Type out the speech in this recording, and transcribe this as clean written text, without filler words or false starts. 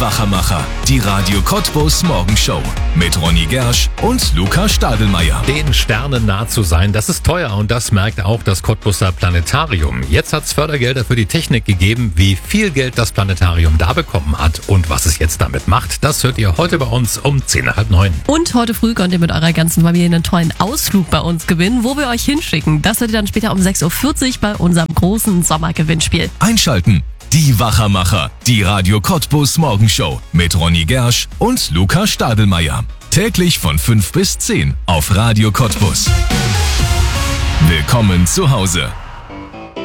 Wachermacher, die Radio Cottbus Morgenshow mit Ronny Gersch und Luca Stadelmeier. Den Sternen nah zu sein, das ist teuer und das merkt auch das Cottbuser Planetarium. Jetzt hat's Fördergelder für die Technik gegeben. Wie viel Geld das Planetarium da bekommen hat und was es jetzt damit macht, das hört ihr heute bei uns um 8:10. Und heute früh könnt ihr mit eurer ganzen Familie einen tollen Ausflug bei uns gewinnen, wo wir euch hinschicken. Das hört ihr dann später um 6:40 Uhr bei unserem großen Sommergewinnspiel. Einschalten. Die Wachermacher, die Radio Cottbus Morgenshow mit Ronny Gersch und Luca Stadelmeier. Täglich von 5 bis 10 auf Radio Cottbus. Willkommen zu Hause.